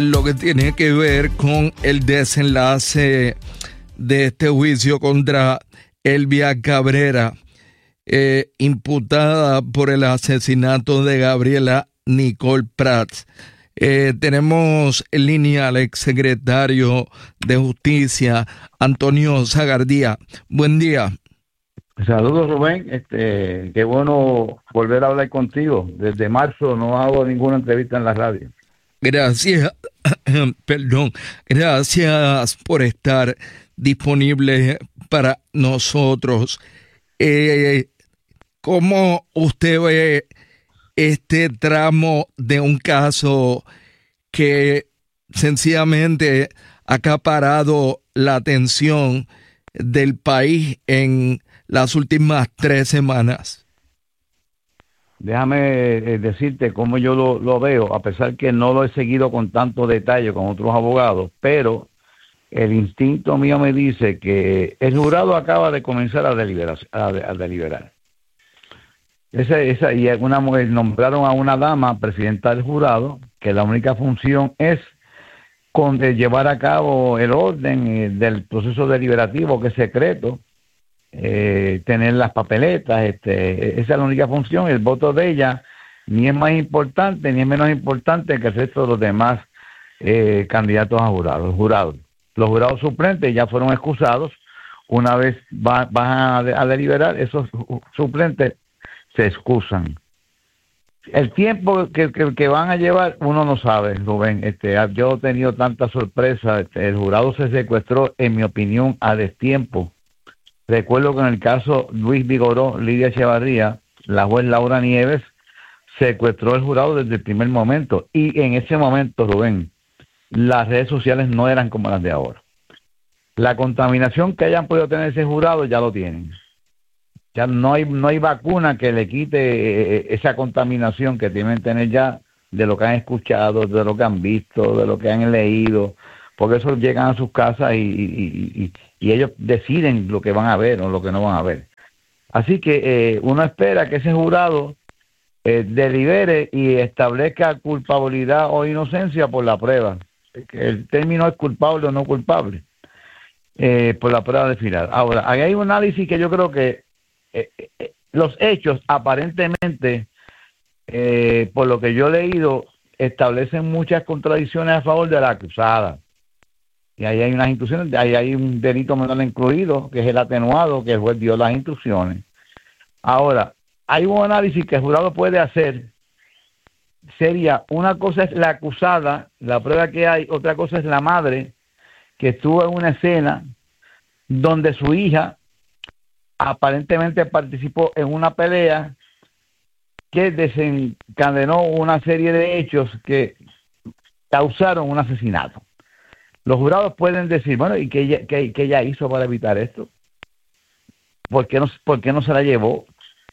lo que tiene que ver con el desenlace de este juicio contra Elvia Cabrera, imputada por el asesinato de Gabriela Nicole Prats. Tenemos en línea al exsecretario de Justicia, Antonio Zagardía. Buen día. Saludos, Rubén. Qué bueno volver a hablar contigo. Desde marzo no hago ninguna entrevista en la radio. Gracias, gracias por estar disponible para nosotros. ¿Cómo usted ve este tramo de un caso que sencillamente ha acaparado la atención del país en las últimas 3 semanas? Déjame decirte cómo yo lo veo, a pesar que no lo he seguido con tanto detalle con otros abogados, pero el instinto mío me dice que el jurado acaba de comenzar a deliberar. Y alguna mujer nombraron a una dama presidenta del jurado, que la única función es llevar a cabo el orden del proceso deliberativo, que es secreto, tener las papeletas, esa es la única función. El voto de ella ni es más importante ni es menos importante que el resto de los demás candidatos a jurados. Los jurados suplentes ya fueron excusados. Una vez van a deliberar, esos suplentes se excusan. El tiempo que van a llevar uno no sabe, Rubén. Yo he tenido tanta sorpresa. El jurado se secuestró, en mi opinión, a destiempo. Recuerdo que en el caso Luis Vigoró, Lidia Echevarría, la juez Laura Nieves secuestró el jurado desde el primer momento. Y en ese momento, Rubén, las redes sociales no eran como las de ahora. La contaminación que hayan podido tener ese jurado ya lo tienen. Ya no hay vacuna que le quite esa contaminación que tienen tener ya de lo que han escuchado, de lo que han visto, de lo que han leído, porque eso llegan a sus casas y ellos deciden lo que van a ver o lo que no van a ver. Así que uno espera que ese jurado delibere y establezca culpabilidad o inocencia por la prueba. El término es culpable o no culpable, por la prueba de final. Ahora, ahí hay un análisis que yo creo que los hechos aparentemente, por lo que yo he leído, establecen muchas contradicciones a favor de la acusada. Y ahí hay unas instrucciones, ahí hay un delito menor incluido, que es el atenuado, que el juez dio las instrucciones. Ahora, hay un análisis que el jurado puede hacer. Sería, una cosa es la acusada, la prueba que hay, otra cosa es la madre, que estuvo en una escena donde su hija aparentemente participó en una pelea que desencadenó una serie de hechos que causaron un asesinato. Los jurados pueden decir, bueno, ¿y qué ella hizo para evitar esto? ¿Por qué no se la llevó?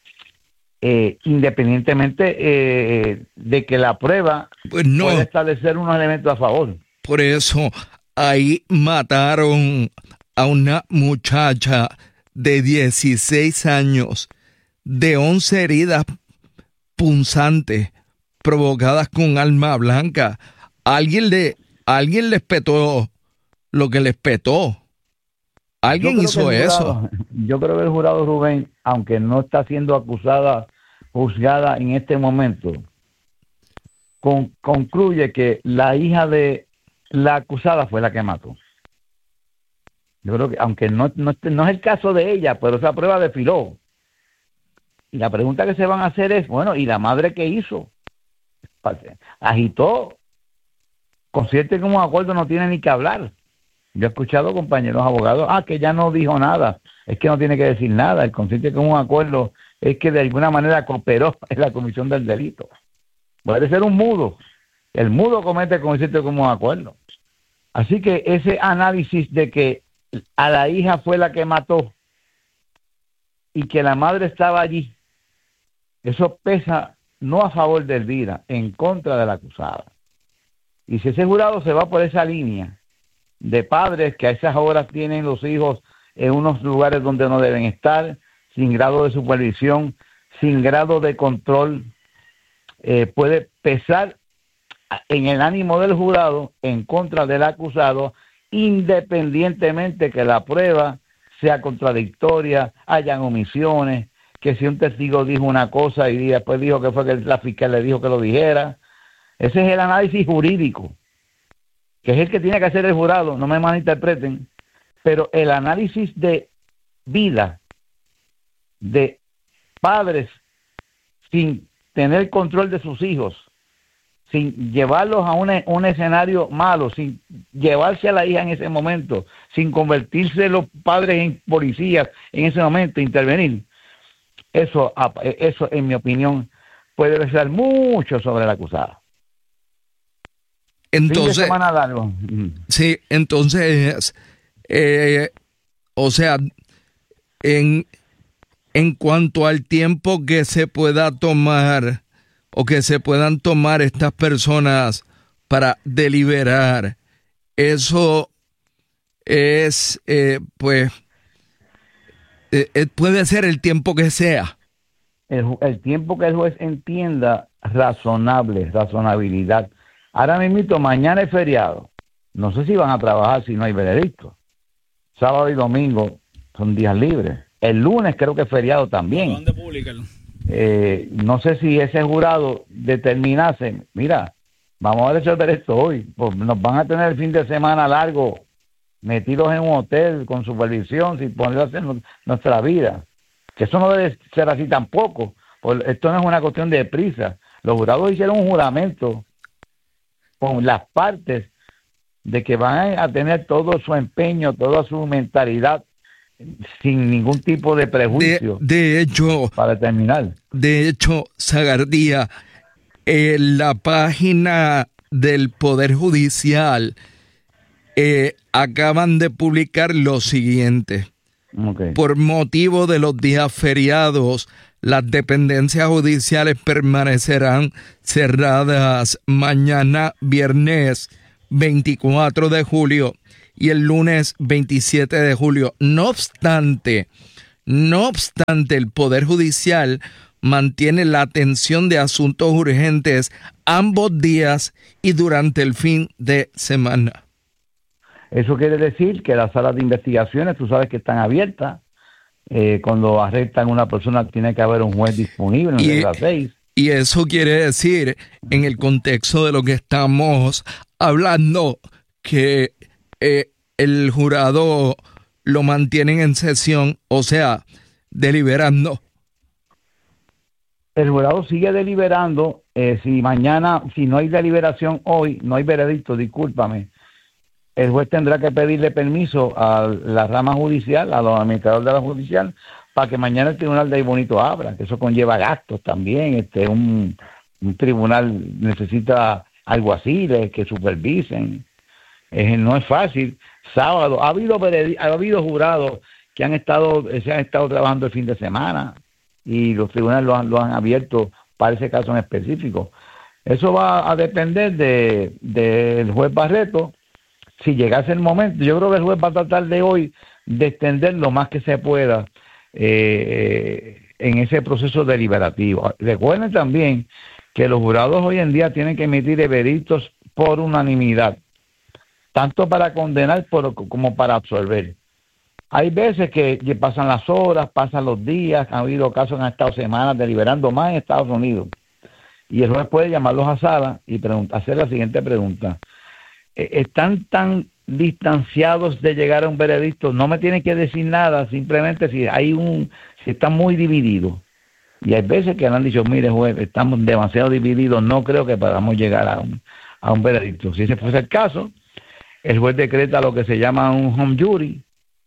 Independientemente de que la prueba pues no puede establecer unos elementos a favor. Por eso ahí mataron a una muchacha de 16 años, de 11 heridas punzantes provocadas con arma blanca. Alguien les petó lo que les petó. Alguien hizo eso. Yo creo que el jurado, Rubén, aunque no está siendo juzgada en este momento, concluye que la hija de la acusada fue la que mató. Yo creo que, aunque no es el caso de ella, pero esa prueba desfiló. Y la pregunta que se van a hacer es, bueno, ¿y la madre qué hizo? Agitó. Consciente que un acuerdo no tiene ni que hablar. Yo he escuchado compañeros abogados, que ya no dijo nada. Es que no tiene que decir nada. El consciente que un acuerdo es que de alguna manera cooperó en la comisión del delito. Puede ser un mudo. El mudo comete consciente como un acuerdo. Así que ese análisis de que a la hija fue la que mató y que la madre estaba allí, eso pesa no a favor de Elvira, en contra de la acusada. Y si ese jurado se va por esa línea de padres que a esas horas tienen los hijos en unos lugares donde no deben estar, sin grado de supervisión, sin grado de control, puede pesar en el ánimo del jurado en contra del acusado, independientemente que la prueba sea contradictoria, hayan omisiones, que si un testigo dijo una cosa y después dijo que fue que la fiscal le dijo que lo dijera. Ese es el análisis jurídico, que es el que tiene que hacer el jurado, no me malinterpreten, pero el análisis de vida de padres sin tener control de sus hijos, sin llevarlos a un escenario malo, sin llevarse a la hija en ese momento, sin convertirse los padres en policías en ese momento, intervenir. Eso, en mi opinión, puede decir mucho sobre el acusado. Entonces, fin de semana largo. Sí, entonces, o sea, en cuanto al tiempo que se pueda tomar o que se puedan tomar estas personas para deliberar, eso es, puede ser el tiempo que sea. El tiempo que el juez entienda razonabilidad. Ahora mismo, mañana es feriado. No sé si van a trabajar si no hay veredicto. Sábado y domingo son días libres. El lunes creo que es feriado también. ¿Dónde publican? No sé si ese jurado determinase, mira, vamos a resolver esto hoy, pues nos van a tener el fin de semana largo metidos en un hotel con supervisión sin poder hacer nuestra vida. Que eso no debe ser así tampoco. Pues esto no es una cuestión de prisa. Los jurados hicieron un juramento con las partes de que van a tener todo su empeño, toda su mentalidad sin ningún tipo de prejuicio. De hecho, para terminar. De hecho, Zagardía, en la página del Poder Judicial acaban de publicar lo siguiente. Okay. Por motivo de los días feriados, las dependencias judiciales permanecerán cerradas mañana viernes 24 de julio y el lunes 27 de julio. No obstante, el Poder Judicial mantiene la atención de asuntos urgentes ambos días y durante el fin de semana. Eso quiere decir que las salas de investigaciones, tú sabes que están abiertas. Cuando arrestan a una persona tiene que haber un juez disponible en las 6. Y eso quiere decir, en el contexto de lo que estamos hablando, que el jurado lo mantienen en sesión, o sea, deliberando. El jurado sigue deliberando. Si no hay deliberación hoy, no hay veredicto, discúlpame, el juez tendrá que pedirle permiso a la rama judicial, a los administradores de la judicial, para que mañana el tribunal de ahí bonito abra, que eso conlleva gastos también. Un tribunal necesita alguaciles que supervisen. No es fácil. Sábado, ha habido jurados que se han estado trabajando el fin de semana y los tribunales lo han abierto para ese caso en específico. Eso va a depender del juez Barreto. Si llegase el momento, yo creo que el juez va a tratar de hoy de extender lo más que se pueda en ese proceso deliberativo. Recuerden también que los jurados hoy en día tienen que emitir veredictos por unanimidad, tanto para condenar como para absolver. Hay veces que pasan las horas, pasan los días, han habido casos que han estado semanas deliberando más en Estados Unidos, y el juez puede llamarlos a sala y hacer la siguiente pregunta: ¿están tan distanciados de llegar a un veredicto? No me tienen que decir nada, simplemente si están muy divididos. Y hay veces que han dicho, mire juez, estamos demasiado divididos, no creo que podamos llegar a un veredicto. Si ese fuese el caso, el juez decreta lo que se llama un home jury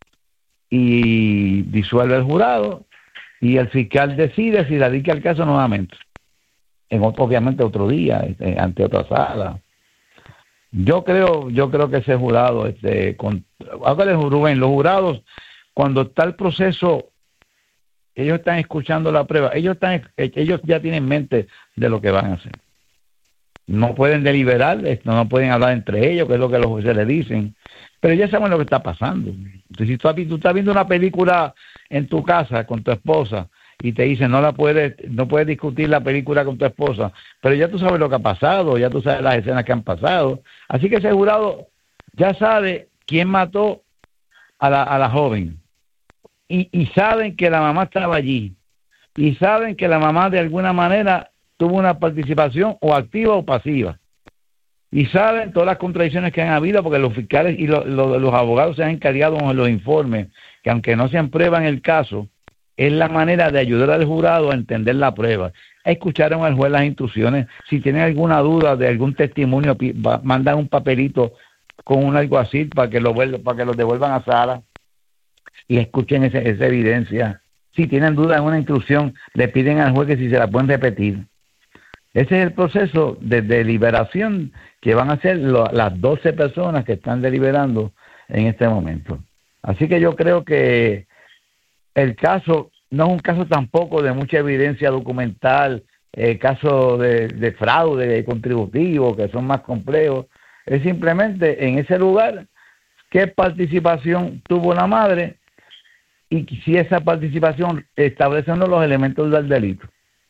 y disuelve el jurado, y el fiscal decide si radica el caso nuevamente, obviamente otro día, ante otra sala. Yo creo que ese jurado, Rubén, los jurados, cuando está el proceso, ellos están escuchando la prueba, ellos ya tienen en mente de lo que van a hacer. No pueden deliberar, no pueden hablar entre ellos, que es lo que los jueces le dicen, pero ya saben lo que está pasando. Entonces, si tú estás viendo una película en tu casa con tu esposa y te dicen no puedes discutir la película con tu esposa, pero ya tú sabes lo que ha pasado, ya tú sabes las escenas que han pasado, así que ese jurado ya sabe quién mató a la joven, y saben que la mamá estaba allí, y saben que la mamá de alguna manera tuvo una participación o activa o pasiva, y saben todas las contradicciones que han habido, porque los fiscales y los abogados se han encargado en los informes, que aunque no sean prueba en el caso, es la manera de ayudar al jurado a entender la prueba. Escucharon al juez las instrucciones, si tienen alguna duda de algún testimonio, mandan un papelito con un alguacil para que lo devuelvan a sala y escuchen esa evidencia. Si tienen duda en una instrucción, le piden al juez que si se la pueden repetir. Ese es el proceso de deliberación que van a hacer las 12 personas que están deliberando en este momento. Así que yo creo que el caso no es un caso tampoco de mucha evidencia documental, caso de fraude contributivo, que son más complejos. Es simplemente en ese lugar qué participación tuvo la madre y si esa participación establece los elementos del delito.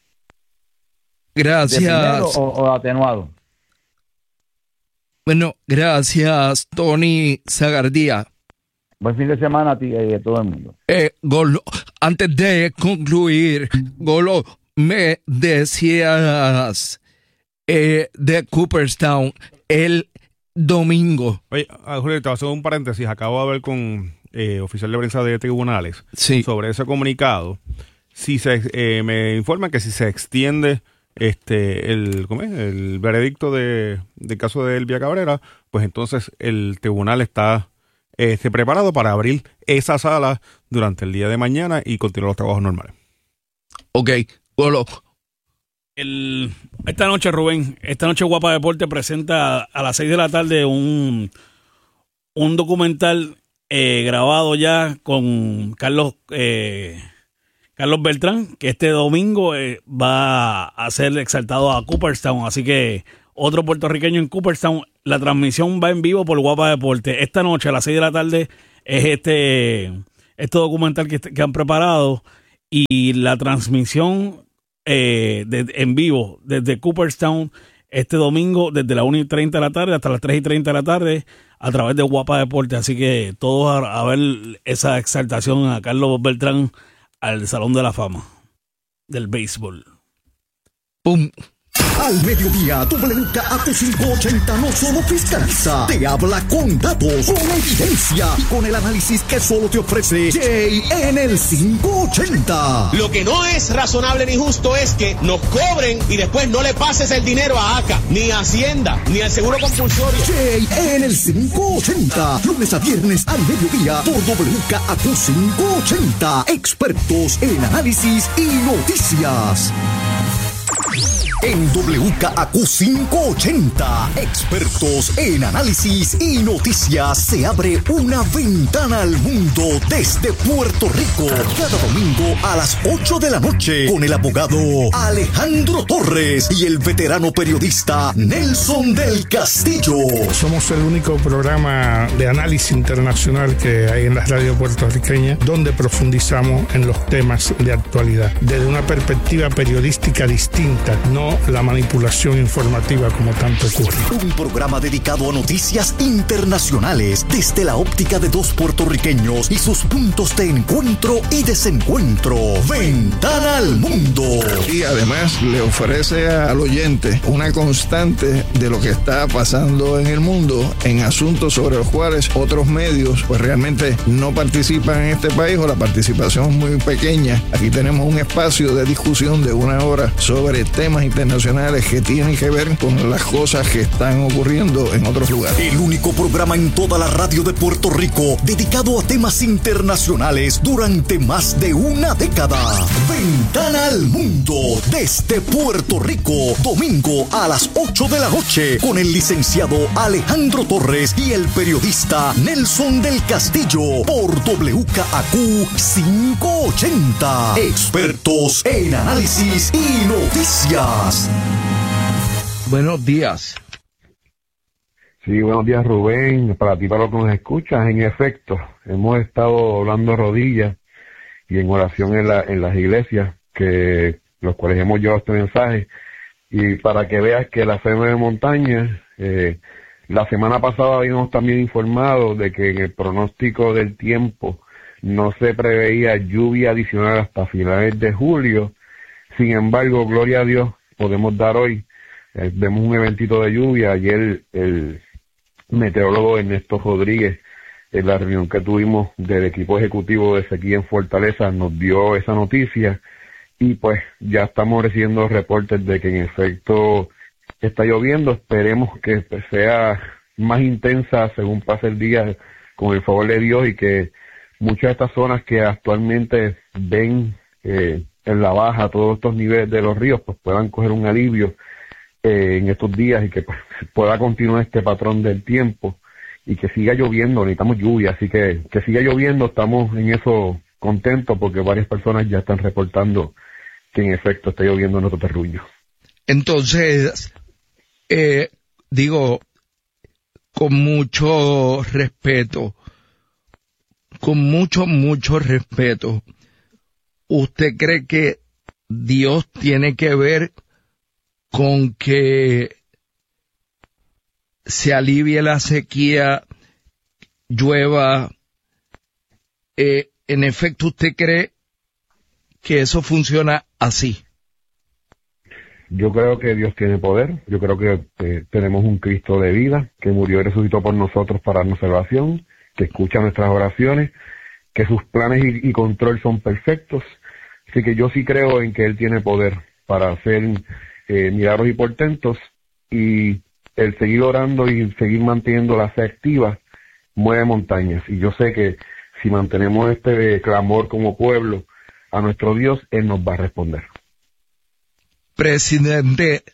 Gracias. O atenuado. Bueno, gracias, Tony Zagardía. Buen fin de semana a ti y a todo el mundo. Golo, antes de concluir, Golo, me decías de Cooperstown el domingo. Oye, Julio, te voy a hacer un paréntesis. Acabo de hablar con oficial de prensa de tribunales sobre ese comunicado. Si me informan que si se extiende el veredicto del caso de Elvia Cabrera, pues entonces el tribunal está preparado para abrir esa sala durante el día de mañana y continuar los trabajos normales. Ok, Golo. Esta noche, Rubén, Guapa Deporte presenta a las 6 de la tarde un documental grabado ya con Carlos Beltrán, que este domingo va a ser exaltado a Cooperstown, así que otro puertorriqueño en Cooperstown. La transmisión va en vivo por Guapa Deporte. Esta noche a las 6 de la tarde es este documental que han preparado, y la transmisión en vivo desde Cooperstown este domingo desde las 1:30 de la tarde hasta las 3:30 de la tarde a través de Guapa Deporte. Así que todos a ver esa exaltación a Carlos Beltrán al Salón de la Fama del béisbol. ¡Pum! Al mediodía, WKAQ 580 no solo fiscaliza, te habla con datos, con evidencia y con el análisis que solo te ofrece Jay en el 580. Lo que no es razonable ni justo es que nos cobren y después no le pases el dinero a ACA, ni a Hacienda, ni al Seguro Compulsorio. Jay en el 580, lunes a viernes al mediodía por WKAQ 580. Expertos en análisis y noticias. En WKAQ 580, expertos en análisis y noticias, se abre una ventana al mundo desde Puerto Rico. Cada domingo a las 8 de la noche con el abogado Alejandro Torres y el veterano periodista Nelson del Castillo. Somos el único programa de análisis internacional que hay en la radio puertorriqueña donde profundizamos en los temas de actualidad desde una perspectiva periodística distinta, no la manipulación informativa como tanto ocurre. Un programa dedicado a noticias internacionales desde la óptica de dos puertorriqueños y sus puntos de encuentro y desencuentro. Ventana al mundo. Y además le ofrece al oyente una constante de lo que está pasando en el mundo en asuntos sobre los cuales otros medios pues realmente no participan en este país, o la participación es muy pequeña. Aquí tenemos un espacio de discusión de 1 hora sobre temas internacionales que tienen que ver con las cosas que están ocurriendo en otros lugares. El único programa en toda la radio de Puerto Rico dedicado a temas internacionales durante más de una década. Ventana al mundo desde Puerto Rico, domingo a las 8 de la noche con el licenciado Alejandro Torres y el periodista Nelson del Castillo por WKAQ 580. Expertos en análisis y noticias. Buenos días. Sí, buenos días, Rubén. Para ti, para los que nos escuchas, en efecto, hemos estado hablando rodillas y en oración en las iglesias que los cuales hemos llevado este mensaje, y para que veas que la fe mueve montañas. La semana pasada habíamos también informado de que en el pronóstico del tiempo no se preveía lluvia adicional hasta finales de julio. Sin embargo, gloria a Dios, podemos dar hoy, vemos un eventito de lluvia. Ayer el meteorólogo Ernesto Rodríguez, en la reunión que tuvimos del equipo ejecutivo de sequía en Fortaleza, nos dio esa noticia, y pues ya estamos recibiendo reportes de que en efecto está lloviendo. Esperemos que sea más intensa según pase el día, con el favor de Dios, y que muchas de estas zonas que actualmente ven en la baja todos estos niveles de los ríos, pues puedan coger un alivio en estos días, y que pues, pueda continuar este patrón del tiempo y que siga lloviendo. Necesitamos lluvia, así que siga lloviendo. Estamos en eso contentos porque varias personas ya están reportando que en efecto está lloviendo en nuestro terruño. Entonces, digo, con mucho respeto, ¿usted cree que Dios tiene que ver con que se alivie la sequía, llueva? En efecto, ¿usted cree que eso funciona así? Yo creo que Dios tiene poder. Yo creo que tenemos un Cristo de vida que murió y resucitó por nosotros para darnos salvación, que escucha nuestras oraciones, que sus planes y control son perfectos. Así que yo sí creo en que Él tiene poder para hacer milagros y portentos, y el seguir orando y seguir manteniendo la fe activa mueve montañas. Y yo sé que si mantenemos este clamor como pueblo a nuestro Dios, Él nos va a responder. Presidente,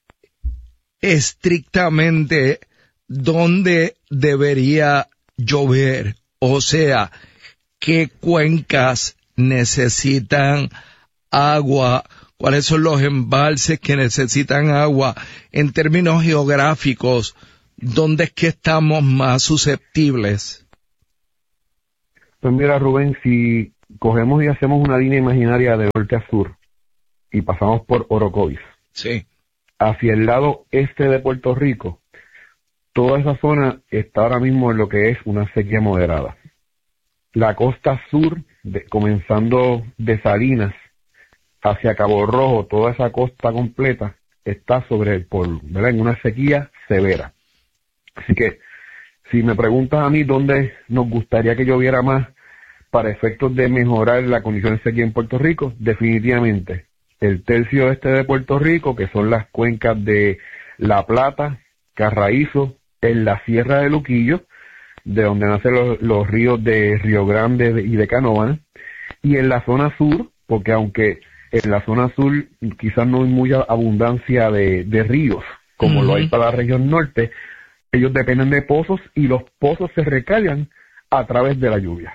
estrictamente, ¿dónde debería llover? O sea, ¿qué cuencas necesitan agua? ¿Cuáles son los embalses que necesitan agua? En términos geográficos, ¿dónde es que estamos más susceptibles? Pues mira, Rubén, si cogemos y hacemos una línea imaginaria de norte a sur y pasamos por Orocovis, sí, hacia el lado este de Puerto Rico, toda esa zona está ahora mismo en lo que es una sequía moderada. La costa sur, comenzando de Salinas hacia Cabo Rojo, toda esa costa completa está sobre el polvo, ¿verdad? En una sequía severa. Así que, si me preguntas a mí dónde nos gustaría que lloviera más para efectos de mejorar la condición de sequía en Puerto Rico, definitivamente el tercio este de Puerto Rico, que son las cuencas de La Plata, Carraízo, en la Sierra de Luquillo, de donde nacen los ríos de Río Grande y de Canóvana, y en la zona sur, porque aunque en la zona sur quizás no hay mucha abundancia de ríos, como lo hay para la región norte, ellos dependen de pozos, y los pozos se recargan a través de la lluvia.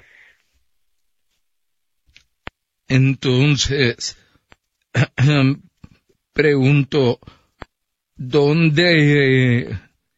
Entonces, pregunto, ¿dónde,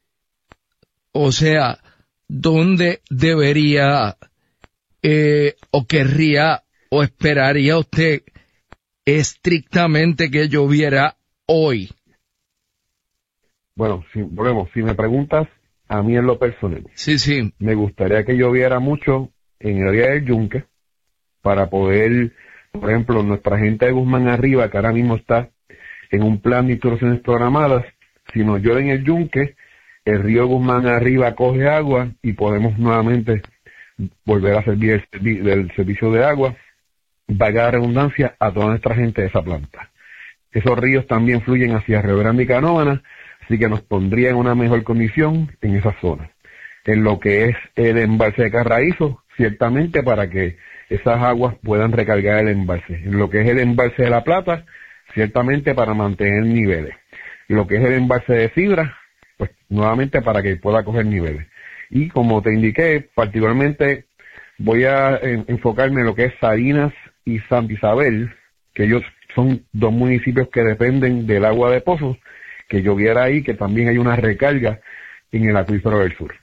dónde debería o querría o esperaría usted estrictamente que lloviera hoy? Bueno, si me preguntas a mí en lo personal, sí, me gustaría que lloviera mucho en el área del Yunque para poder, por ejemplo, nuestra gente de Guzmán Arriba, que ahora mismo está en un plan de instrucciones programadas, si nos llueve en el Yunque, el río Guzmán Arriba coge agua y podemos nuevamente volver a servir el servicio de agua, valga la redundancia, a toda nuestra gente de esa planta. Esos ríos también fluyen hacia Río Grande y Canóvana, así que nos pondría en una mejor condición en esa zona. En lo que es el embalse de Carraízo, ciertamente para que esas aguas puedan recargar el embalse. En lo que es el embalse de La Plata, ciertamente para mantener niveles. Lo que es el embalse de Sidra, pues nuevamente para que pueda coger niveles. Y como te indiqué, particularmente voy a enfocarme en lo que es Salinas y Santa Isabel, que ellos son dos municipios que dependen del agua de pozos, que lloviera ahí, que también hay una recarga en el acuífero del sur.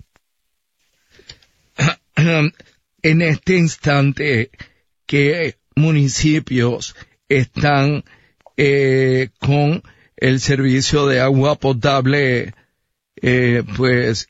En este instante, ¿qué municipios están con el servicio de agua potable pues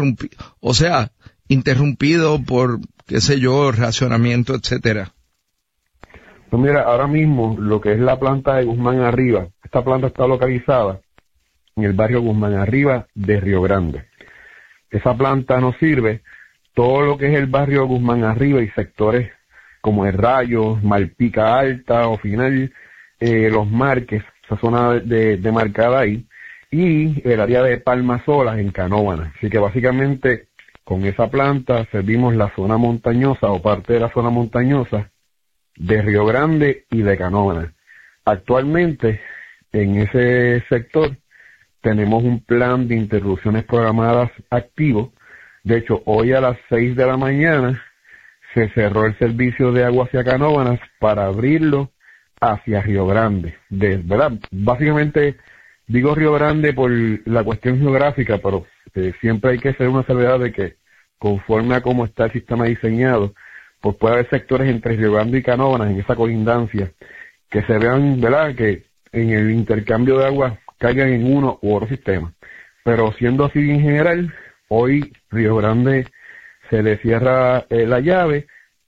interrumpido por, qué sé yo, racionamiento, etcétera? Pues mira, ahora mismo lo que es la planta de Guzmán Arriba, esta planta está localizada en el barrio Guzmán Arriba de Río Grande. Esa planta nos sirve todo lo que es el barrio Guzmán Arriba y sectores como el Rayo, Malpica Alta o Final, Los Marques, esa zona de marcada ahí, y el área de Palmas Solas en Canóvanas. Así que básicamente con esa planta servimos la zona montañosa o parte de la zona montañosa de Río Grande y de Canóvanas. Actualmente en ese sector tenemos un plan de interrupciones programadas activo. De hecho, hoy a las 6 de la mañana se cerró el servicio de agua hacia Canóvanas para abrirlo hacia Río Grande. ¿Verdad? Básicamente digo Río Grande por la cuestión geográfica, pero siempre hay que hacer una salvedad de que conforme a cómo está el sistema diseñado, pues puede haber sectores entre Río Grande y Canóvanas en esa colindancia que se vean, ¿verdad?, que en el intercambio de agua caigan en uno u otro sistema. Pero siendo así en general, hoy Río Grande se le cierra la llave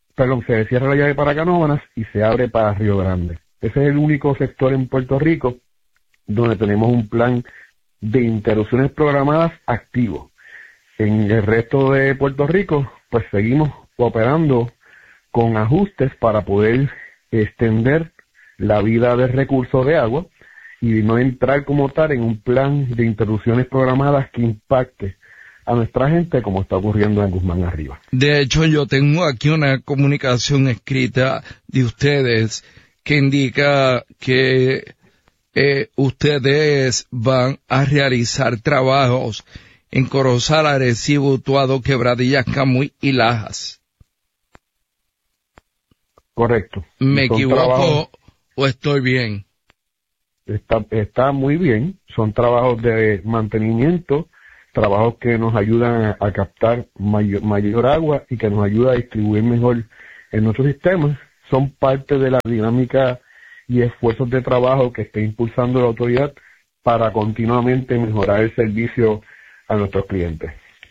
para Canóvanas y se abre para Río Grande. Ese es el único sector en Puerto Rico donde tenemos un plan de interrupciones programadas activo. En el resto de Puerto Rico, pues seguimos operando con ajustes para poder extender la vida del recurso de agua y no entrar como tal en un plan de interrupciones programadas que impacte a nuestra gente como está ocurriendo en Guzmán Arriba. De hecho, yo tengo aquí una comunicación escrita de ustedes que indica que ustedes van a realizar trabajos en Corozal, Arecibo, Utuado, Quebradillas, Camuy y Lajas. Correcto. ¿Me equivoco o estoy bien? Está muy bien. Son trabajos de mantenimiento, trabajos que nos ayudan a captar mayor agua y que nos ayuda a distribuir mejor en nuestros sistemas. Son parte de la dinámica y esfuerzos de trabajo que está impulsando la autoridad para continuamente mejorar el servicio a nuestros clientes.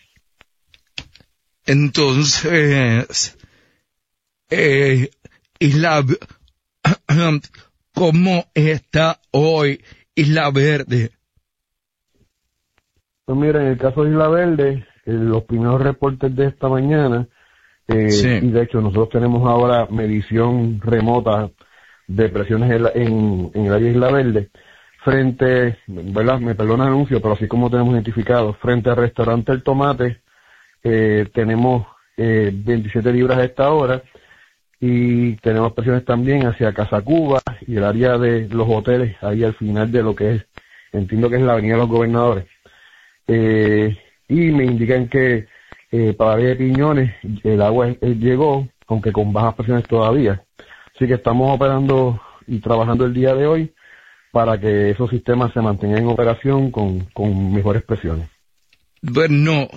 Entonces, ¿cómo está hoy Isla Verde? Pues mira, en el caso de Isla Verde, los primeros reportes de esta mañana, sí. Y de hecho nosotros tenemos ahora medición remota de presiones en el área de Isla Verde, frente, ¿verdad? Me perdona el anuncio, pero así como tenemos identificado, frente al restaurante El Tomate, tenemos 27 libras a esta hora, y tenemos presiones también hacia Casa Cuba y el área de los hoteles, ahí al final de lo que es, entiendo que es la Avenida de los Gobernadores. Y me indican que para la área de Piñones el agua llegó, aunque con bajas presiones todavía. Así que estamos operando y trabajando el día de hoy para que esos sistemas se mantengan en operación con mejores presiones. Bueno,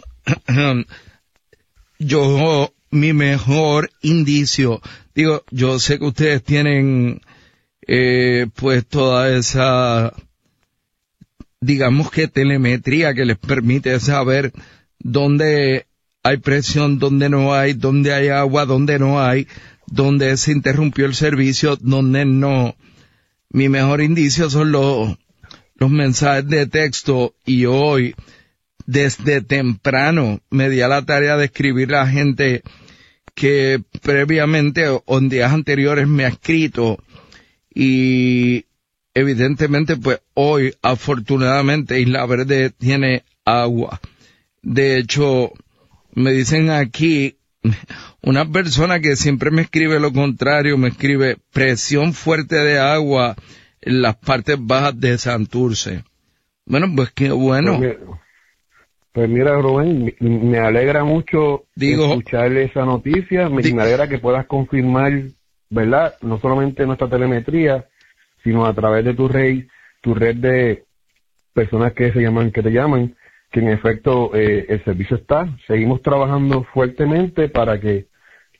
mi mejor indicio, digo, yo sé que ustedes tienen pues toda esa, digamos que telemetría que les permite saber dónde hay presión, dónde no hay, dónde hay agua, dónde no hay, dónde se interrumpió el servicio, dónde no. Mi mejor indicio son los mensajes de texto, y hoy desde temprano me di a la tarea de escribir a la gente que previamente o en días anteriores me ha escrito, y evidentemente pues hoy afortunadamente Isla Verde tiene agua. De hecho, me dicen aquí una persona que siempre me escribe lo contrario, me escribe presión fuerte de agua en las partes bajas de Santurce. Bueno, pues qué bueno. Pues mira, Rubén, me alegra mucho escuchar esa noticia, me alegra que puedas confirmar, ¿verdad? No solamente nuestra telemetría, sino a través de tu red de personas que te llaman, que en efecto el servicio está. Seguimos trabajando fuertemente para que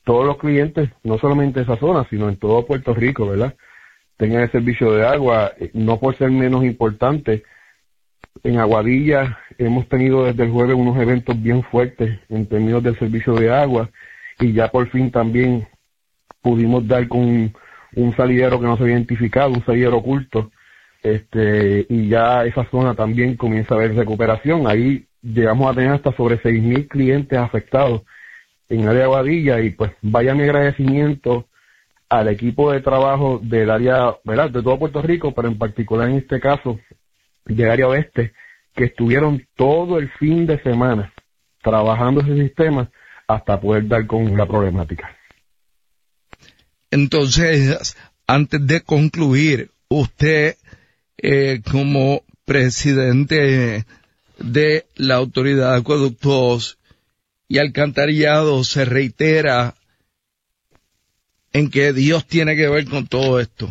todos los clientes, no solamente de esa zona, sino en todo Puerto Rico, ¿verdad?, tengan el servicio de agua, no por ser menos importante. En Aguadilla hemos tenido desde el jueves unos eventos bien fuertes en términos del servicio de agua, y ya por fin también pudimos dar con un salidero que no se había identificado, un salidero oculto, y ya esa zona también comienza a haber recuperación. Ahí llegamos a tener hasta sobre 6,000 clientes afectados en el área de Aguadilla, y pues vaya mi agradecimiento al equipo de trabajo del área, ¿verdad?, de todo Puerto Rico, pero en particular en este caso del área oeste, que estuvieron todo el fin de semana trabajando ese sistema hasta poder dar con la problemática. Entonces, antes de concluir, usted como presidente de la Autoridad de Acueductos y Alcantarillado se reitera en que Dios tiene que ver con todo esto.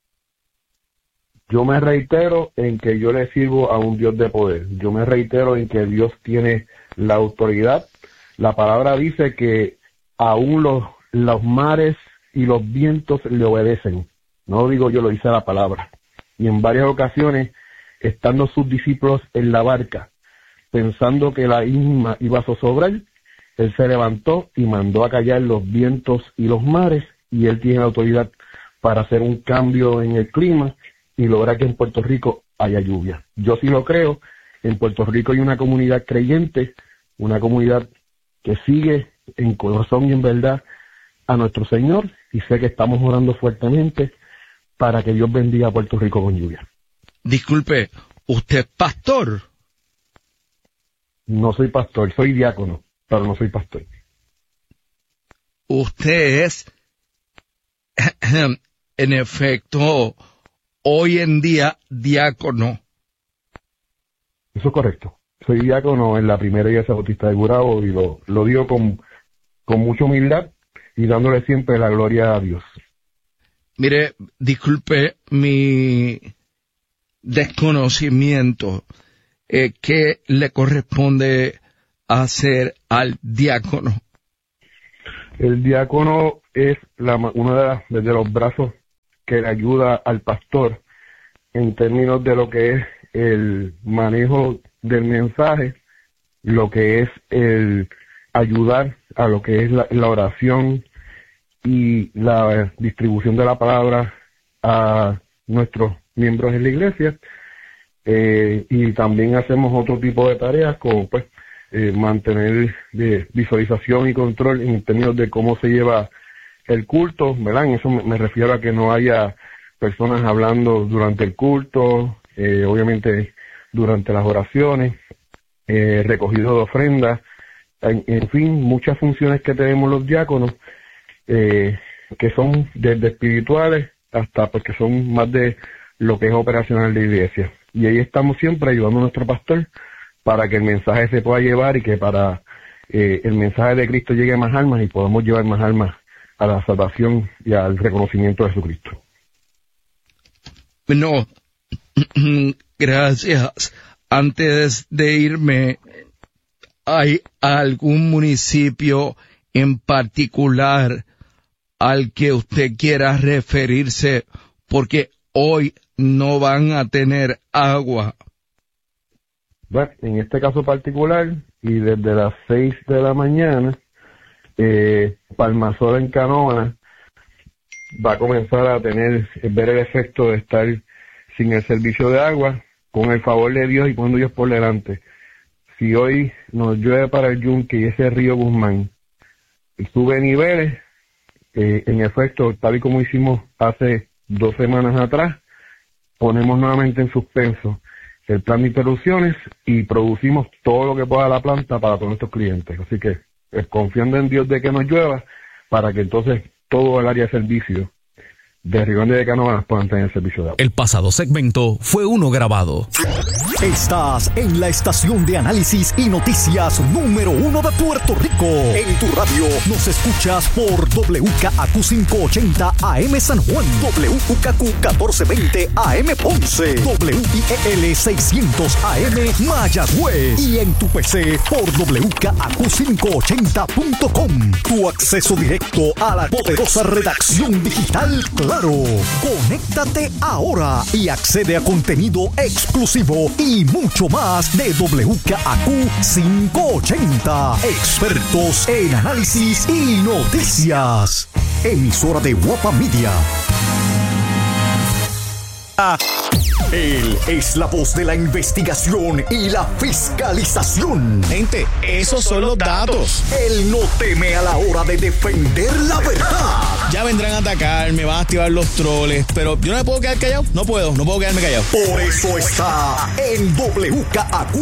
Yo me reitero en que yo le sirvo a un Dios de poder. Yo me reitero en que Dios tiene la autoridad. La palabra dice que aún los mares y los vientos le obedecen. No lo digo yo, lo dice la palabra. Y en varias ocasiones, estando sus discípulos en la barca, pensando que la isma iba a zozobrar, él se levantó y mandó a callar los vientos y los mares, y él tiene la autoridad para hacer un cambio en el clima y lograr que en Puerto Rico haya lluvia. Yo sí lo creo. En Puerto Rico hay una comunidad creyente, una comunidad que sigue en corazón y en verdad a nuestro Señor, y sé que estamos orando fuertemente para que Dios bendiga a Puerto Rico con lluvia. Disculpe, ¿usted es pastor? No soy pastor, soy diácono, pero no soy pastor. Usted es, en efecto, hoy en día diácono. Eso es correcto. Soy diácono en la primera iglesia bautista de Gurabo, y lo digo con mucha humildad y dándole siempre la gloria a Dios. Mire, disculpe mi desconocimiento. ¿Qué le corresponde hacer al diácono? El diácono es uno de los brazos que le ayuda al pastor en términos de lo que es el manejo del mensaje, lo que es el ayudar a lo que es la oración y la distribución de la palabra a nuestros miembros en la iglesia, y también hacemos otro tipo de tareas como pues mantener visualización y control en términos de cómo se lleva el culto, ¿verdad? En eso me refiero a que no haya personas hablando durante el culto, obviamente durante las oraciones, recogido de ofrendas, en fin, muchas funciones que tenemos los diáconos, que son desde espirituales hasta porque son más de lo que es operacional de iglesia. Y ahí estamos siempre ayudando a nuestro pastor para que el mensaje se pueda llevar y que para el mensaje de Cristo llegue a más almas y podamos llevar más almas a la salvación y al reconocimiento de Jesucristo. Bueno, gracias. Antes de irme, ¿hay algún municipio en particular al que usted quiera referirse? Porque hoy no van a tener agua. Bueno, en este caso particular, y desde las 6 de la mañana, Palmasol en Canóvana va a comenzar a ver el efecto de estar sin el servicio de agua, con el favor de Dios y poniendo Dios por delante. Si hoy nos llueve para el Yunque y ese río Guzmán sube niveles, en efecto, tal y como hicimos hace 2 semanas atrás, ponemos nuevamente en suspenso el plan de interrupciones y producimos todo lo que pueda la planta para todos nuestros clientes. Así que confiando en Dios de que nos llueva, para que entonces todo el área de servicio de Río Grande de Canóvanas puedan tener servicio de agua. El pasado segmento fue uno grabado. Estás en la estación de análisis y noticias número 1 de Puerto Rico. En tu radio nos escuchas por WKAQ 580 AM San Juan, WKQ 1420 AM Ponce, WIEL 600 AM Mayagüez y en tu PC por WKAQ580.com. Tu acceso directo a la poderosa redacción digital Claro. Conéctate ahora y accede a contenido exclusivo y mucho más de WKAQ 580. Expertos en análisis y noticias. Emisora de Guapa Media. Él es la voz de la investigación y la fiscalización. Gente, esos son los datos. Él no teme a la hora de defender la verdad. Ya vendrán a atacar, me van a activar los troles, pero yo no me puedo quedar callado. No puedo quedarme callado. Por eso está en WKAQ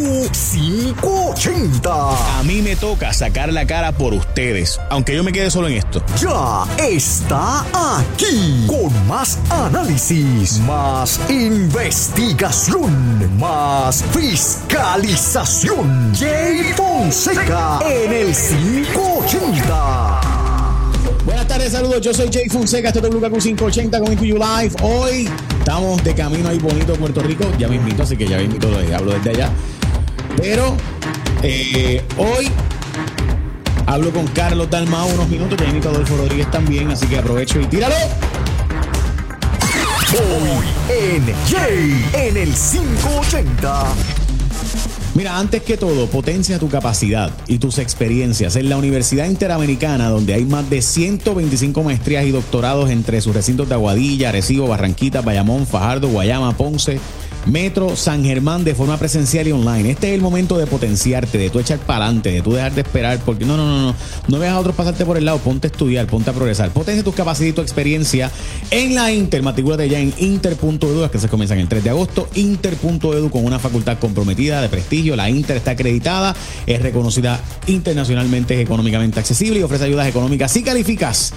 580. A mí me toca sacar la cara por ustedes, aunque yo me quede solo en esto. Ya está aquí con más análisis, más investigación, más fiscalización. Jay Fonseca en el 580. Buenas tardes, saludos, yo soy Jay Fonseca, esto es WKAQ 580 con IQ Live. Hoy estamos de camino ahí bonito Puerto Rico, ya me invito, así que ya me invito, hablo desde allá. Pero hoy hablo con Carlos Dalmau unos minutos, ya invito a Adolfo Rodríguez también, así que aprovecho y tíralo. Hoy en Jay en el 580. Mira, antes que todo, potencia tu capacidad y tus experiencias en la Universidad Interamericana, donde hay más de 125 maestrías y doctorados entre sus recintos de Aguadilla, Arecibo, Barranquitas, Bayamón, Fajardo, Guayama, Ponce, Metro, San Germán, de forma presencial y online. Este es el momento de potenciarte, de tú echar para adelante, de tú dejar de esperar, porque no veas a otros pasarte por el lado, ponte a estudiar, ponte a progresar, potencia tus capacidades y tu experiencia en la Inter. Matricúlate ya en inter.edu, las que se comienzan el 3 de agosto, inter.edu, con una facultad comprometida, de prestigio. La Inter está acreditada, es reconocida internacionalmente, es económicamente accesible y ofrece ayudas económicas si calificas.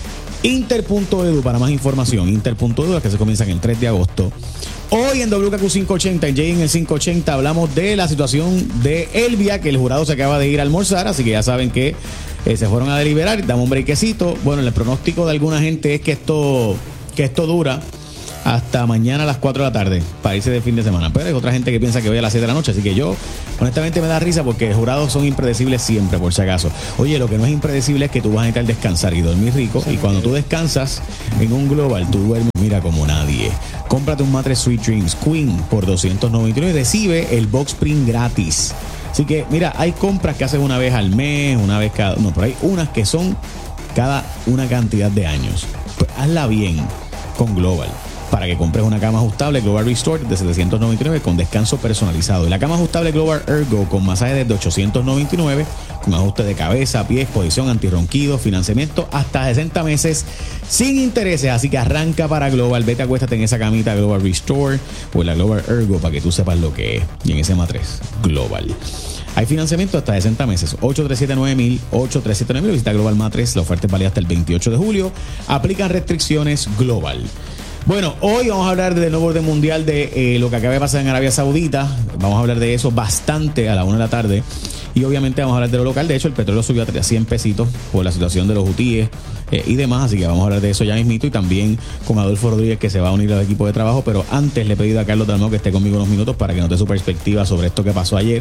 Inter.edu para más información, inter.edu, las que se comienzan el 3 de agosto. Hoy en WKAQ 580, en Jay en el 580, hablamos de la situación de Elvia, que el jurado se acaba de ir a almorzar, así que ya saben que se fueron a deliberar, damos un brequecito. Bueno, el pronóstico de alguna gente es que esto dura hasta mañana a las 4 de la tarde para irse de fin de semana, pero hay otra gente que piensa que hoy a las 7 de la noche, así que yo honestamente me da risa porque los jurados son impredecibles siempre, por si acaso. Oye, lo que no es impredecible es que tú vas a necesitar descansar y dormir rico, y cuando tú descansas en un Global, tú duermes, mira, como nadie. Cómprate un mattress Sweet Dreams Queen por $299 y recibe el box spring gratis. Así que mira, hay compras que haces una vez al mes, una vez cada, no, pero hay unas que son cada una cantidad de años. Pues hazla bien con Global, para que compres una cama ajustable Global Restore de $799 con descanso personalizado, y la cama ajustable Global Ergo con masaje desde $899 con ajuste de cabeza, pies, posición, antirronquido, financiamiento hasta 60 meses sin intereses. Así que arranca para Global, vete, acuéstate en esa camita Global Restore o la Global Ergo para que tú sepas lo que es, y en ese matriz Global hay financiamiento hasta 60 meses. 837-9000, 837-9000. Visita Global Matres. La oferta es válida hasta el 28 de julio. Aplican restricciones. Global. Bueno, hoy vamos a hablar del nuevo orden mundial de lo que acaba de pasar en Arabia Saudita. Vamos a hablar de eso bastante a la 1 de la tarde. Y obviamente vamos a hablar de lo local. De hecho, el petróleo subió a 100 pesitos por la situación de los hutíes y demás. Así que vamos a hablar de eso ya mismito. Y también con Adolfo Rodríguez, que se va a unir al equipo de trabajo. Pero antes le he pedido a Carlos Dalmau que esté conmigo unos minutos para que nos dé su perspectiva sobre esto que pasó ayer,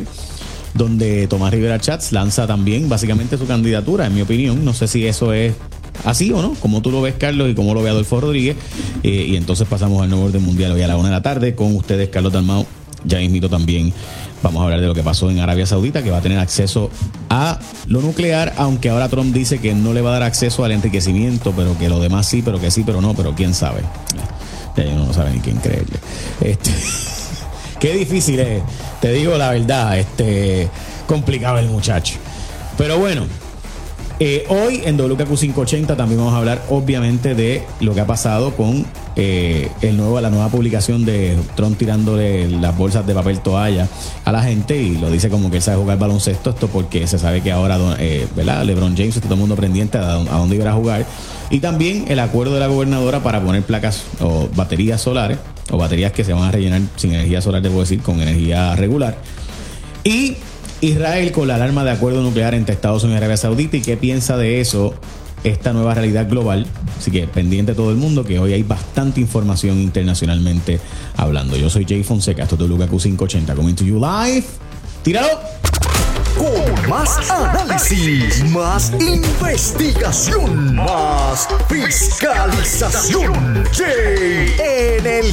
donde Tomás Rivera Chats lanza también básicamente su candidatura, en mi opinión. No sé si eso es así o no, como tú lo ves, Carlos, y como lo ve Adolfo Rodríguez. Y entonces pasamos al nuevo orden mundial hoy a la 1 de la tarde con ustedes, Carlos Dalmau. Ya mismito también vamos a hablar de lo que pasó en Arabia Saudita, que va a tener acceso a lo nuclear, aunque ahora Trump dice que no le va a dar acceso al enriquecimiento, pero que lo demás sí, pero que sí, pero no, pero quién sabe. Ya uno no sabe ni quién creerle. Qué difícil es, te digo la verdad, complicado el muchacho. Pero bueno, Hoy en WKQ 580 también vamos a hablar obviamente de lo que ha pasado con la nueva publicación de Trump tirándole las bolsas de papel toalla a la gente, y lo dice como que él sabe jugar baloncesto, esto porque se sabe que ahora ¿verdad? LeBron James está todo el mundo pendiente a dónde iba a jugar, y también el acuerdo de la gobernadora para poner placas o baterías solares, o baterías que se van a rellenar sin energía solar, debo decir, con energía regular, y Israel con la alarma de acuerdo nuclear entre Estados Unidos y Arabia Saudita, y qué piensa de eso esta nueva realidad global. Así que pendiente todo el mundo, que hoy hay bastante información internacionalmente hablando. Yo soy Jay Fonseca, esto es WKQ 580, coming to you live. ¡Tíralo! Con más análisis, más investigación, más fiscalización. Jay en el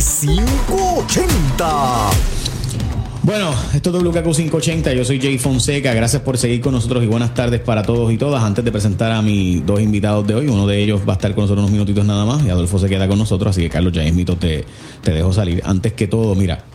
580. Bueno, esto es WKQ 580, yo soy Jay Fonseca, gracias por seguir con nosotros y buenas tardes para todos y todas. Antes de presentar a mis dos invitados de hoy, uno de ellos va a estar con nosotros unos minutitos nada más y Adolfo se queda con nosotros, así que Carlos, ya mismito te dejo salir. Antes que todo, mira,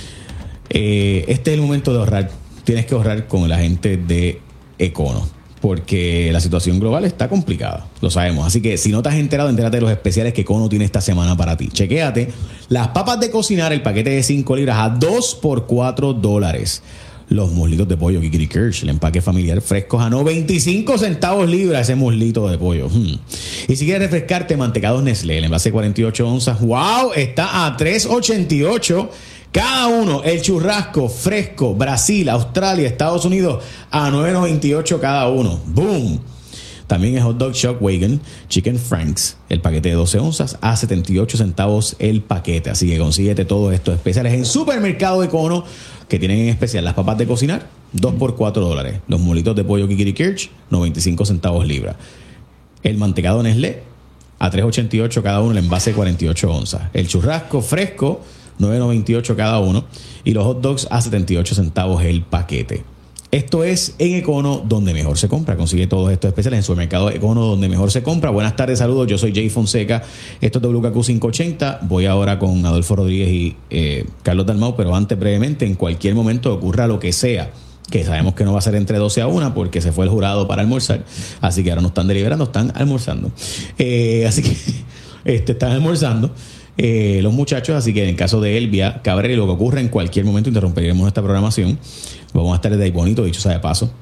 este es el momento de ahorrar, tienes que ahorrar con la gente de Econo, porque la situación global está complicada, lo sabemos. Así que si no te has enterado, entérate de los especiales que Econo tiene esta semana para ti. Chequéate las papas de cocinar, el paquete de 5 libras a 2 por $4. Los muslitos de pollo Kikiri Kirsch, el empaque familiar frescos a 95 centavos libra, ese muslito de pollo. Y si quieres refrescarte, mantecados Nestlé, el envase 48 onzas, wow, está a $3.88 cada uno. El churrasco fresco, Brasil, Australia, Estados Unidos, a $9.98 cada uno. ¡Boom! También el hot dog Shockwave Chicken Franks, el paquete de 12 onzas, a 78 centavos el paquete. Así que consíguete todos estos especiales en Supermercado Econo, que tienen en especial las papas de cocinar, 2 por $4. Los molitos de pollo Kikiri Kirsch, 95 centavos libra. El mantecado Nestlé, a $3.88 cada uno, el envase 48 onzas. El churrasco fresco, $9.98 cada uno, y los hot dogs a 78 centavos el paquete. Esto es en Econo, donde mejor se compra. Consigue todos estos especiales en Supermercado Econo, donde mejor se compra. Buenas tardes, saludos. Yo soy Jay Fonseca. Esto es WKQ 580. Voy ahora con Adolfo Rodríguez y Carlos Dalmau, pero antes, brevemente, en cualquier momento ocurra lo que sea, que sabemos que no va a ser entre 12 a 1 porque se fue el jurado para almorzar, así que ahora no están deliberando, están almorzando. Así que están almorzando los muchachos, así que en el caso de Elvia Cabrera y lo que ocurra en cualquier momento interrumpiremos esta programación. Vamos a estar desde ahí bonito, dicho sea de paso,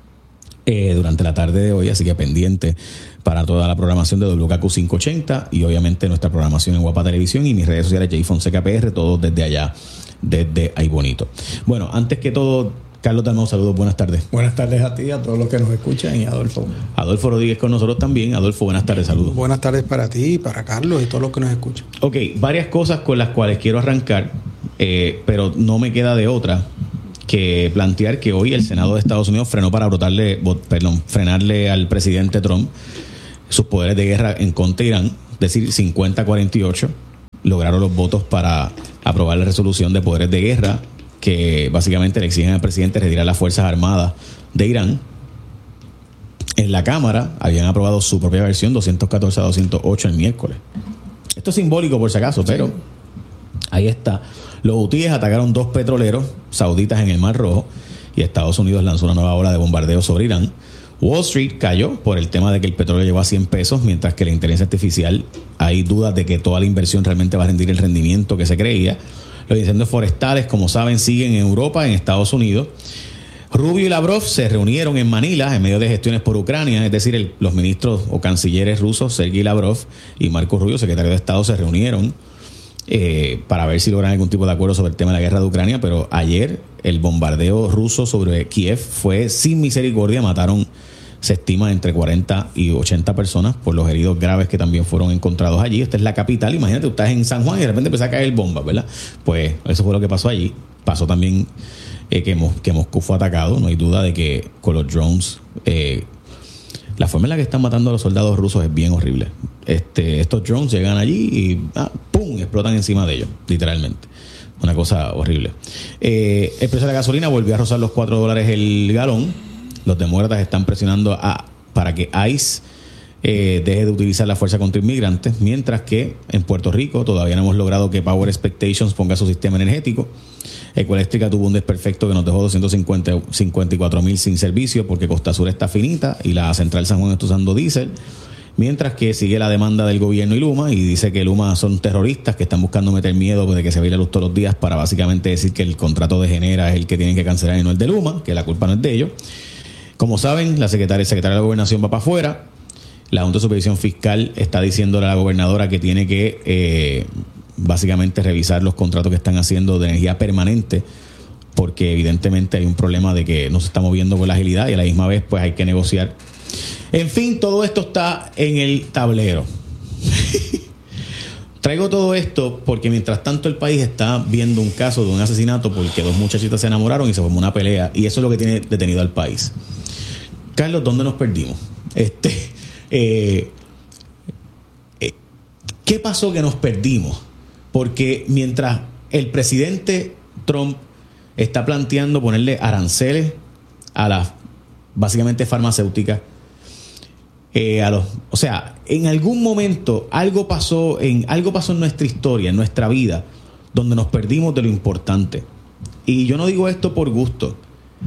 durante la tarde de hoy, así que pendiente para toda la programación de WKQ 580 y obviamente nuestra programación en Guapa Televisión y mis redes sociales Jay Fonseca PR, todos desde allá, desde ahí bonito. Bueno, antes que todo, Carlos Dalmau, saludos, buenas tardes. Buenas tardes a ti, a todos los que nos escuchan, y Adolfo. Adolfo Rodríguez con nosotros también. Adolfo, buenas tardes, saludos. Buenas tardes para ti, para Carlos y todos los que nos escuchan. Ok, varias cosas con las cuales quiero arrancar, pero no me queda de otra que plantear que hoy el Senado de Estados Unidos frenó para frenarle al presidente Trump sus poderes de guerra en contra de Irán, es decir, 50-48 lograron los votos para aprobar la resolución de poderes de guerra que básicamente le exigen al presidente retirar las Fuerzas Armadas de Irán. En la Cámara habían aprobado su propia versión, 214 a 208 el miércoles. Esto es simbólico por si acaso, pero ahí está. Los hutíes atacaron 2 petroleros sauditas en el Mar Rojo y Estados Unidos lanzó una nueva ola de bombardeo sobre Irán. Wall Street cayó por el tema de que el petróleo llegó a 100 pesos, mientras que la inteligencia artificial, hay dudas de que toda la inversión realmente va a rendir el rendimiento que se creía. Los incendios forestales, como saben, siguen en Europa, en Estados Unidos. Rubio y Lavrov se reunieron en Manila en medio de gestiones por Ucrania, es decir, los ministros o cancilleres rusos, Sergei Lavrov y Marco Rubio, secretario de Estado, se reunieron para ver si logran algún tipo de acuerdo sobre el tema de la guerra de Ucrania, pero ayer el bombardeo ruso sobre Kiev fue sin misericordia, mataron, se estima, entre 40 y 80 personas por los heridos graves que también fueron encontrados allí. Esta es la capital, imagínate, tú estás en San Juan y de repente empieza a caer bombas, ¿verdad? Pues eso fue lo que pasó allí. Pasó también que Moscú fue atacado, no hay duda de que con los drones, la forma en la que están matando a los soldados rusos es bien horrible. Estos drones llegan allí y ¡pum!, explotan encima de ellos, literalmente. Una cosa horrible. El precio de la gasolina volvió a rozar los $4 el galón. Los demócratas están presionando para que ICE deje de utilizar la fuerza contra inmigrantes, mientras que en Puerto Rico todavía no hemos logrado que Power Expectations ponga su sistema energético. Ecoeléctrica tuvo un desperfecto que nos dejó 254,000 sin servicio porque Costa Sur está finita y la Central San Juan está usando diésel. Mientras que sigue la demanda del gobierno y Luma, y dice que Luma son terroristas que están buscando meter miedo de que se vaya la luz todos los días para básicamente decir que el contrato de Genera es el que tienen que cancelar y no el de Luma, que la culpa no es de ellos. Como saben, el secretario de la Gobernación va para afuera. La Junta de Supervisión Fiscal está diciéndole a la gobernadora que tiene que básicamente revisar los contratos que están haciendo de energía permanente, porque evidentemente hay un problema de que no se está moviendo con la agilidad y a la misma vez pues hay que negociar. En fin, todo esto está en el tablero. Traigo todo esto porque mientras tanto el país está viendo un caso de un asesinato porque dos muchachitas se enamoraron y se formó una pelea, y eso es lo que tiene detenido al país. Carlos, ¿dónde nos perdimos? ¿Qué pasó que nos perdimos? Porque mientras el presidente Trump está planteando ponerle aranceles a las básicamente farmacéuticas, o sea, en algún momento algo pasó en nuestra historia, en nuestra vida, donde nos perdimos de lo importante. Y yo no digo esto por gusto.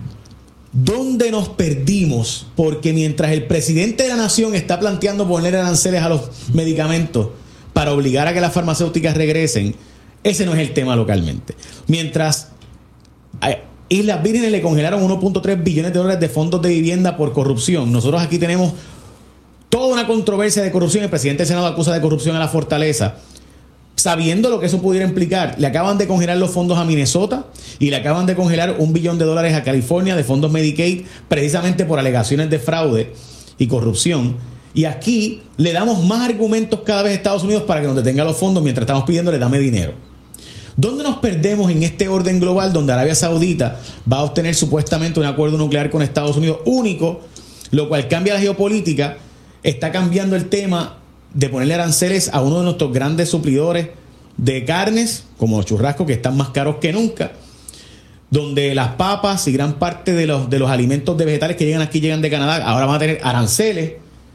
¿Dónde nos perdimos? Porque mientras el presidente de la nación está planteando poner aranceles a los medicamentos para obligar a que las farmacéuticas regresen, ese no es el tema localmente. Mientras Islas Vírgenes le congelaron 1.3 billones de dólares de fondos de vivienda por corrupción, nosotros aquí tenemos toda una controversia de corrupción. El presidente del Senado acusa de corrupción a la Fortaleza, sabiendo lo que eso pudiera implicar. Le acaban de congelar los fondos a Minnesota y le acaban de congelar $1 billón a California de fondos Medicaid, precisamente por alegaciones de fraude y corrupción. Y aquí le damos más argumentos cada vez a Estados Unidos para que nos detenga los fondos mientras estamos pidiéndole dame dinero. ¿Dónde nos perdemos en este orden global donde Arabia Saudita va a obtener supuestamente un acuerdo nuclear con Estados Unidos único, lo cual cambia la geopolítica? Está cambiando el tema de ponerle aranceles a uno de nuestros grandes suplidores de carnes, como los churrascos, que están más caros que nunca, donde las papas y gran parte de los alimentos de vegetales que llegan aquí llegan de Canadá, ahora van a tener aranceles.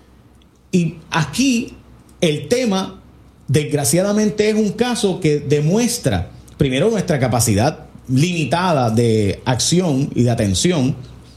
Y aquí el tema, desgraciadamente, es un caso que demuestra, primero, nuestra capacidad limitada de acción y de atención,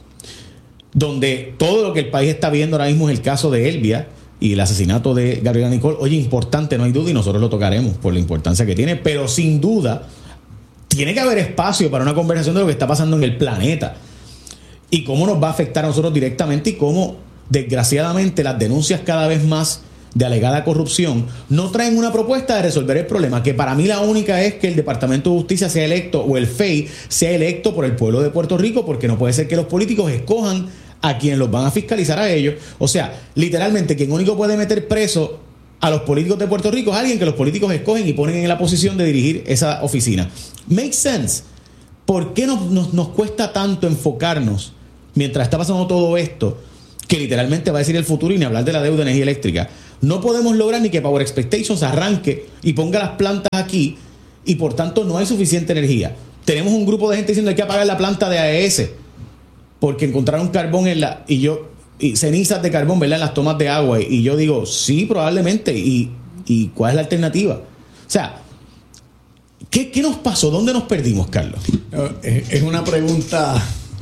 donde todo lo que el país está viendo ahora mismo es el caso de Elvia y el asesinato de Gabriela Nicole. Oye, importante, no hay duda, y nosotros lo tocaremos por la importancia que tiene, pero sin duda tiene que haber espacio para una conversación de lo que está pasando en el planeta y cómo nos va a afectar a nosotros directamente, y cómo desgraciadamente las denuncias cada vez más de alegada corrupción no traen una propuesta de resolver el problema, que para mí la única es que el Departamento de Justicia sea electo, o el FEI sea electo por el pueblo de Puerto Rico, porque no puede ser que los políticos escojan a quienes los van a fiscalizar a ellos. O sea, literalmente quien único puede meter preso a los políticos de Puerto Rico es alguien que los políticos escogen y ponen en la posición de dirigir esa oficina. Makes sense. ¿Por qué nos cuesta tanto enfocarnos mientras está pasando todo esto, que literalmente va a decir el futuro, y ni hablar de la deuda de energía eléctrica? No podemos lograr ni que Power Expectations arranque y ponga las plantas aquí, y por tanto no hay suficiente energía. Tenemos un grupo de gente diciendo que hay que apagar la planta de AES porque encontraron carbón y cenizas de carbón, ¿verdad?, en las tomas de agua. Y yo digo, sí, probablemente. ¿Y cuál es la alternativa? O sea, ¿qué nos pasó? ¿Dónde nos perdimos, Carlos? Es una pregunta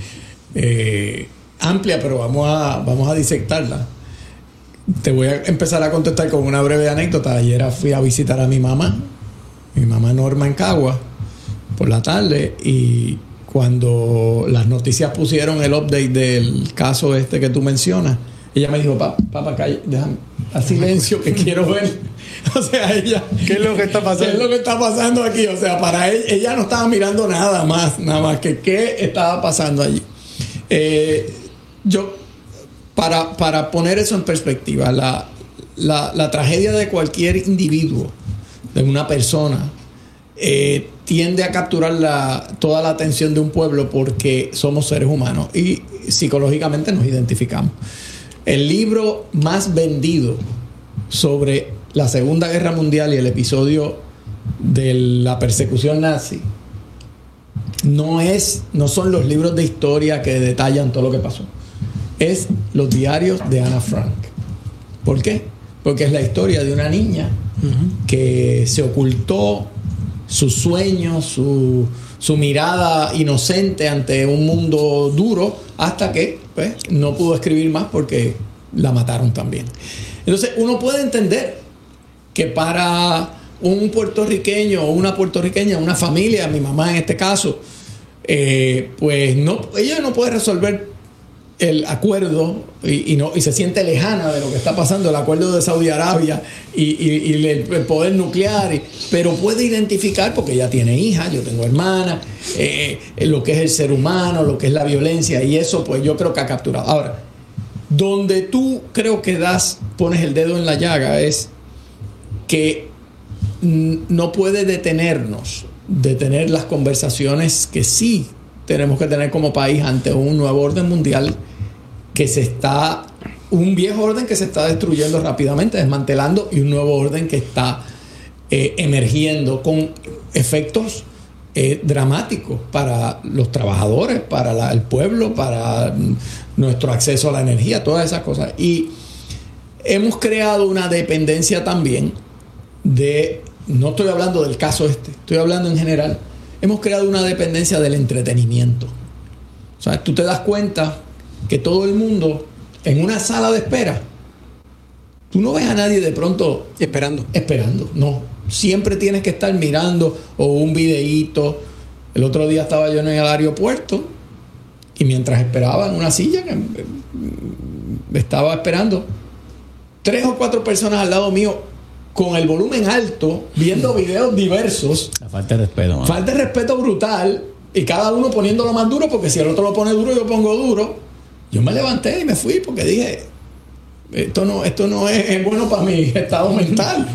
amplia, pero vamos a disectarla. Te voy a empezar a contestar con una breve anécdota. Ayer fui a visitar a mi mamá Norma, en Cagua, por la tarde, y cuando las noticias pusieron el update del caso que tú mencionas, ella me dijo, papá, déjame a silencio que quiero ver. O sea, ella, ¿qué es lo que está pasando? ¿Qué es lo que está pasando aquí? O sea, para ella no estaba mirando nada más que qué estaba pasando allí. Para poner eso en perspectiva, la tragedia de cualquier individuo, de una persona, tiende a capturar toda la atención de un pueblo, porque somos seres humanos y psicológicamente nos identificamos. El libro más vendido sobre la Segunda Guerra Mundial y el episodio de la persecución nazi no son los libros de historia que detallan todo lo que pasó. Es los diarios de Ana Frank. ¿Por qué? Porque es la historia de una niña que se ocultó sus sueños, su mirada inocente ante un mundo duro, hasta que pues, no pudo escribir más porque la mataron también. Entonces uno puede entender que para un puertorriqueño o una puertorriqueña, una familia, mi mamá en este caso, pues no, ella no puede resolver el acuerdo y se siente lejana de lo que está pasando, el acuerdo de Saudi Arabia y el poder nuclear, pero puede identificar, porque ella tiene hijas, yo tengo hermanas, lo que es el ser humano, lo que es la violencia, y eso pues yo creo que ha capturado. Ahora, donde tú creo que pones el dedo en la llaga es que no puede detener las conversaciones que sí tenemos que tener como país ante un nuevo orden mundial un viejo orden que se está destruyendo rápidamente, desmantelando, y un nuevo orden que está emergiendo con efectos dramáticos para los trabajadores, para el pueblo, para nuestro acceso a la energía, todas esas cosas. Y hemos creado una dependencia también no estoy hablando del caso estoy hablando en general. Hemos creado una dependencia del entretenimiento. O sea, tú te das cuenta que todo el mundo en una sala de espera, tú no ves a nadie de pronto esperando, no. Siempre tienes que estar mirando o un videíto. El otro día estaba yo en el aeropuerto y mientras esperaba en una silla que estaba esperando, 3 o 4 personas al lado mío con el volumen alto, viendo videos diversos. La falta de respeto, man. Falta de respeto brutal, y cada uno poniéndolo más duro, porque si el otro lo pone duro, yo pongo duro. Yo me levanté y me fui porque dije, esto no es bueno para mi estado mental.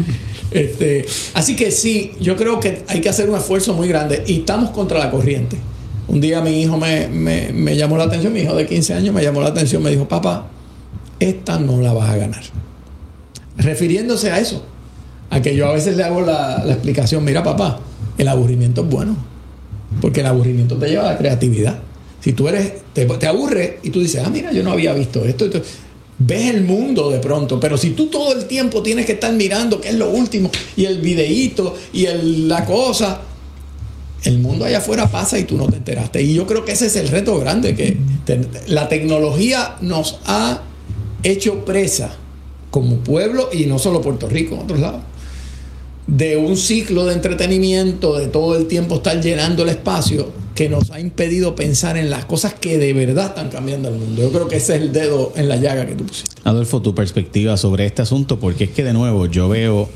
Así que sí, yo creo que hay que hacer un esfuerzo muy grande, y estamos contra la corriente. Un día mi hijo me llamó la atención, mi hijo de 15 años me llamó la atención, me dijo: papá, esta no la vas a ganar. Refiriéndose a eso, a que yo a veces le hago la explicación: mira, papá, el aburrimiento es bueno, porque el aburrimiento te lleva a la creatividad. Si tú te aburres y tú dices: mira, yo no había visto esto, ves el mundo de pronto. Pero si tú todo el tiempo tienes que estar mirando qué es lo último, y el videíto y la cosa, el mundo allá afuera pasa y tú no te enteraste. Y yo creo que ese es el reto grande, que la tecnología nos ha hecho presa como pueblo, y no solo Puerto Rico, en otros lados, de un ciclo de entretenimiento, de todo el tiempo estar llenando el espacio, que nos ha impedido pensar en las cosas que de verdad están cambiando el mundo. Yo creo que ese es el dedo en la llaga que tú pusiste. Adolfo, tu perspectiva sobre este asunto, porque es que de nuevo yo veo,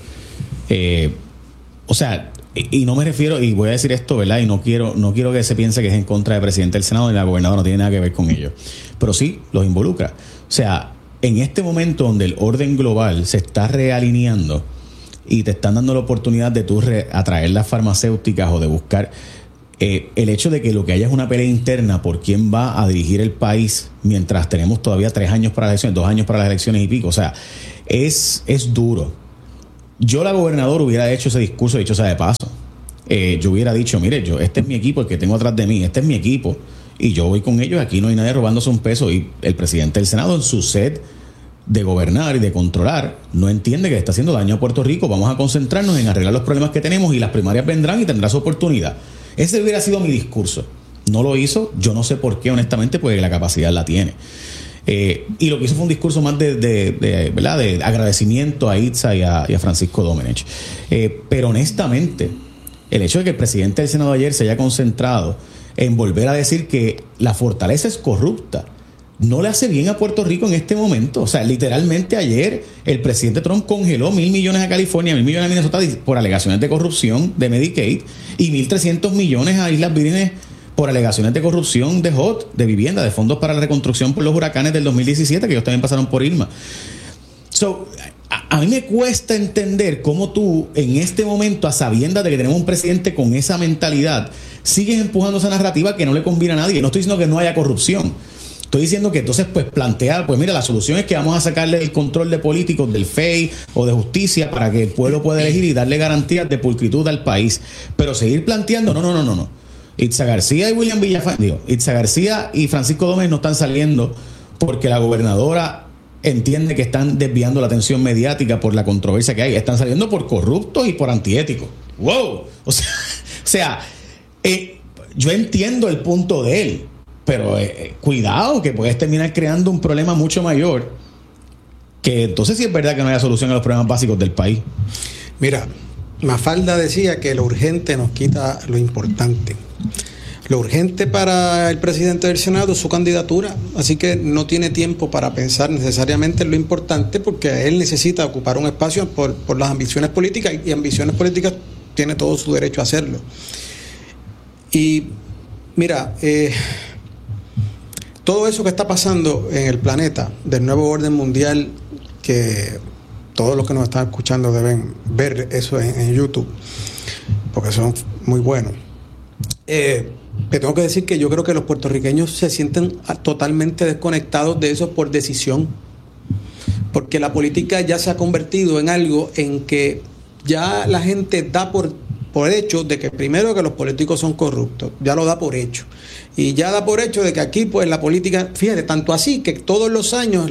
y no me refiero, y voy a decir esto, ¿verdad? Y no quiero que se piense que es en contra del presidente del Senado y la gobernadora, no tiene nada que ver con ello, pero sí los involucra. O sea, en este momento donde el orden global se está realineando y te están dando la oportunidad de tú atraer las farmacéuticas o de buscar, el hecho de que lo que haya es una pelea interna por quién va a dirigir el país, mientras tenemos todavía 3 años para las elecciones, 2 años para las elecciones y pico, o sea, es duro. Yo, la gobernadora, hubiera hecho ese discurso, dicho sea de paso. Yo hubiera dicho: mire, este es mi equipo, el que tengo atrás de mí, este es mi equipo, y yo voy con ellos, aquí no hay nadie robándose un peso. Y el presidente del Senado, en su sed de gobernar y de controlar, no entiende que está haciendo daño a Puerto Rico. Vamos a concentrarnos en arreglar los problemas que tenemos, y las primarias vendrán y tendrá su oportunidad. Ese hubiera sido mi discurso. No lo hizo, yo no sé por qué, honestamente, porque la capacidad la tiene. Y lo que hizo fue un discurso más ¿verdad?, de agradecimiento a Itza y a Francisco Domenech. Pero honestamente, el hecho de que el presidente del Senado ayer se haya concentrado en volver a decir que la fortaleza es corrupta, no le hace bien a Puerto Rico en este momento. O sea, literalmente ayer el presidente Trump congeló $1,000 millones a California, $1,000 millones a Minnesota por alegaciones de corrupción de Medicaid, y 1,300 millones a Islas Vírgenes por alegaciones de corrupción de HOT, de vivienda, de fondos para la reconstrucción por los huracanes del 2017, que ellos también pasaron por Irma. A mí me cuesta entender cómo tú, en este momento, a sabiendas de que tenemos un presidente con esa mentalidad, sigues empujando esa narrativa que no le conviene a nadie. No estoy diciendo que no haya corrupción. Estoy diciendo que entonces, pues, plantear, pues mira, la solución es que vamos a sacarle el control de políticos del FEI o de justicia para que el pueblo pueda elegir y darle garantías de pulcritud al país. Pero seguir planteando, no. Itza García y Itza García y Francisco Domenech no están saliendo porque la gobernadora entiende que están desviando la atención mediática por la controversia que hay. Están saliendo por corruptos y por antiéticos. ¡Wow! O sea, sea, yo entiendo el punto de él, pero cuidado, que puedes terminar creando un problema mucho mayor, que entonces sí es verdad que no haya solución a los problemas básicos del país. Mira, Mafalda decía que lo urgente nos quita lo importante. Lo urgente para el presidente del Senado es su candidatura, así que no tiene tiempo para pensar necesariamente en lo importante, porque él necesita ocupar un espacio por las ambiciones políticas, y ambiciones políticas tiene todo su derecho a hacerlo. Y mira, todo eso que está pasando en el planeta del nuevo orden mundial, que todos los que nos están escuchando deben ver eso en YouTube, porque son muy buenos. Te tengo que decir que yo creo que los puertorriqueños se sienten totalmente desconectados de eso por decisión, porque la política ya se ha convertido en algo en que ya la gente da por hecho de que primero que los políticos son corruptos, ya lo da por hecho, y ya da por hecho de que aquí pues la política, fíjate, tanto así que todos los años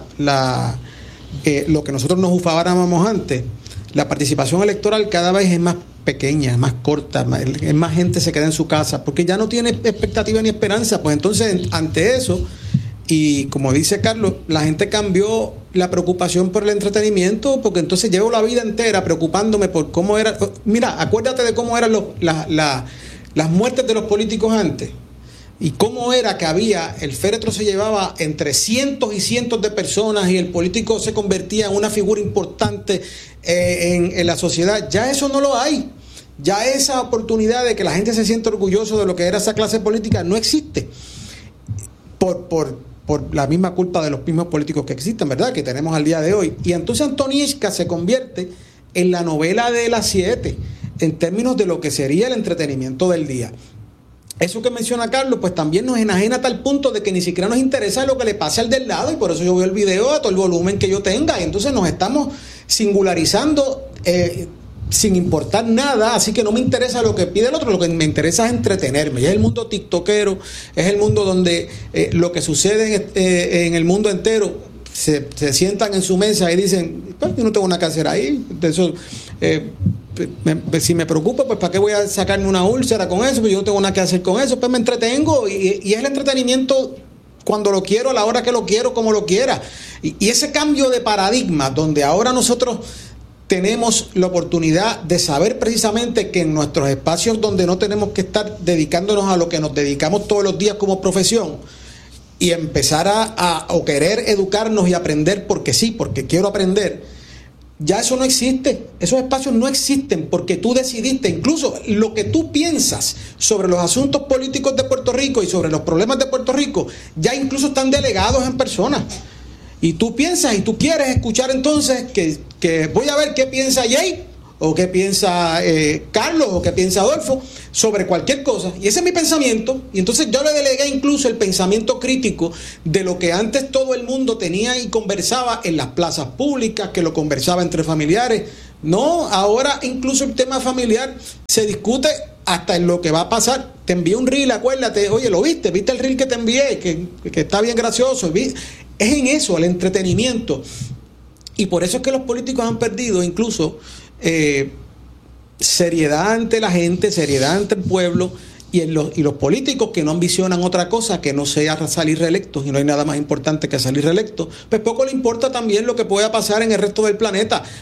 lo que nosotros nos ufábamos antes, la participación electoral cada vez es más pequeña, más corta, más gente se queda en su casa, porque ya no tiene expectativa ni esperanza. Pues entonces, ante eso, y como dice Carlos, la gente cambió la preocupación por el entretenimiento, porque entonces llevo la vida entera preocupándome por cómo era. Mira, acuérdate de cómo eran las muertes de los políticos antes, y cómo era que el féretro se llevaba entre cientos y cientos de personas, y el político se convertía en una figura importante en la sociedad. Ya eso no lo hay. Ya esa oportunidad de que la gente se sienta orgulloso de lo que era esa clase política no existe, por la misma culpa de los mismos políticos que existen, ¿verdad?, que tenemos al día de hoy. Y entonces Antonieshka se convierte en la novela de las 7 en términos de lo que sería el entretenimiento del día. Eso que menciona Carlos, pues también nos enajena a tal punto de que ni siquiera nos interesa lo que le pase al del lado, y por eso yo veo el video a todo el volumen que yo tenga, y entonces nos estamos singularizando sin importar nada, así que no me interesa lo que pide el otro, lo que me interesa es entretenerme. Y es el mundo tiktokero, es el mundo donde lo que sucede en el mundo entero, se sientan en su mesa y dicen, pues yo no tengo nada que hacer ahí, eso, si me preocupa, pues ¿para qué voy a sacarme una úlcera con eso? Pues yo no tengo nada que hacer con eso, pues me entretengo, y es el entretenimiento cuando lo quiero, a la hora que lo quiero, como lo quiera. Y ese cambio de paradigma, donde ahora nosotros tenemos la oportunidad de saber precisamente que en nuestros espacios donde no tenemos que estar dedicándonos a lo que nos dedicamos todos los días como profesión, y empezar a querer educarnos y aprender porque sí, porque quiero aprender, ya eso no existe. Esos espacios no existen porque tú decidiste, incluso lo que tú piensas sobre los asuntos políticos de Puerto Rico y sobre los problemas de Puerto Rico, ya incluso están delegados en personas. Y tú piensas y tú quieres escuchar entonces que voy a ver qué piensa Jay, o qué piensa Carlos, o qué piensa Adolfo sobre cualquier cosa. Y ese es mi pensamiento. Y entonces yo le delegué incluso el pensamiento crítico de lo que antes todo el mundo tenía y conversaba en las plazas públicas, que lo conversaba entre familiares. No, ahora incluso el tema familiar se discute hasta en lo que va a pasar. Te envié un reel, acuérdate, oye, ¿lo viste? ¿Viste el reel que te envié? Que está bien gracioso. Es en eso, el entretenimiento. Y por eso es que los políticos han perdido incluso seriedad ante la gente, seriedad ante el pueblo, y los políticos que no ambicionan otra cosa que no sea salir reelectos, y no hay nada más importante que salir reelectos, pues poco le importa también lo que pueda pasar en el resto del planeta.